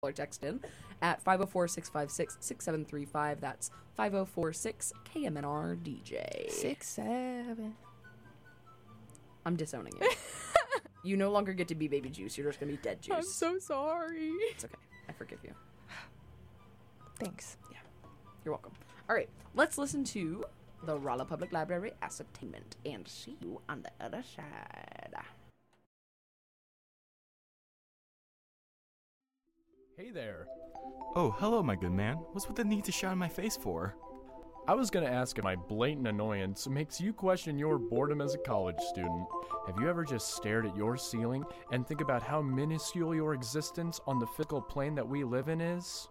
or text in at 504-656-6735. That's 5046-KMNR-DJ. 6-7. I'm disowning you. You no longer get to be baby juice. You're just going to be dead juice. I'm so sorry. It's okay. I forgive you. Thanks. Yeah. You're welcome. All right. Let's listen to the Rolla Public Library Ascertainment and see you on the other side. Hey there. Oh, hello, my good man. What's with the need to shout in my face for? I was gonna ask if my blatant annoyance makes you question your boredom as a college student. Have you ever just stared at your ceiling and think about how minuscule your existence on the physical plane that we live in is?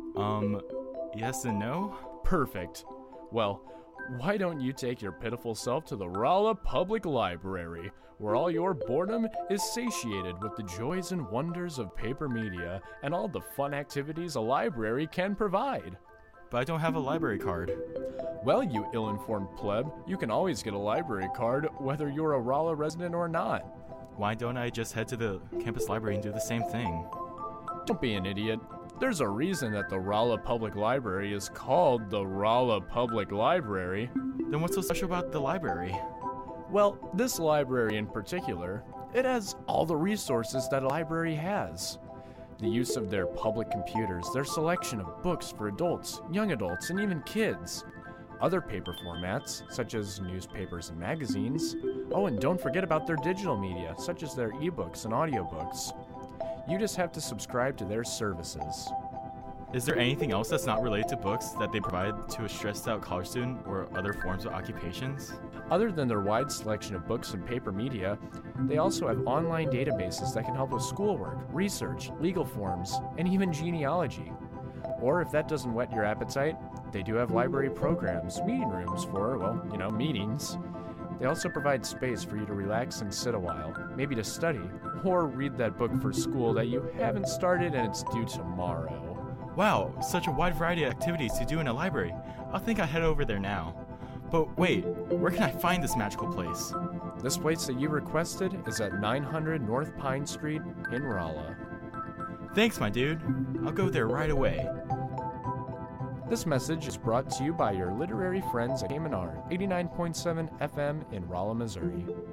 Yes and no? Perfect. Well, why don't you take your pitiful self to the Rolla Public Library, where all your boredom is satiated with the joys and wonders of paper media and all the fun activities a library can provide. But I don't have a library card. Well, you ill-informed pleb, you can always get a library card whether you're a Rolla resident or not. Why don't I just head to the campus library and do the same thing? Don't be an idiot. There's a reason that the Rolla Public Library is called the Rolla Public Library. Then what's so special about the library? Well, this library in particular, it has all the resources that a library has. The use of their public computers, their selection of books for adults, young adults, and even kids. Other paper formats, such as newspapers and magazines. Oh, and don't forget about their digital media, such as their ebooks and audiobooks. You just have to subscribe to their services. Is there anything else that's not related to books that they provide to a stressed out college student or other forms of occupations? Other than their wide selection of books and paper media, they also have online databases that can help with schoolwork, research, legal forms, and even genealogy. Or if that doesn't whet your appetite, they do have library programs, meeting rooms for, well, meetings. They also provide space for you to relax and sit a while, maybe to study, or read that book for school that you haven't started and it's due tomorrow. Wow, such a wide variety of activities to do in a library. I think I'll head over there now. But wait, where can I find this magical place? This place that you requested is at 900 North Pine Street in Rolla. Thanks, my dude. I'll go there right away. This message is brought to you by your literary friends at KMNR 89.7 FM in Rolla, Missouri.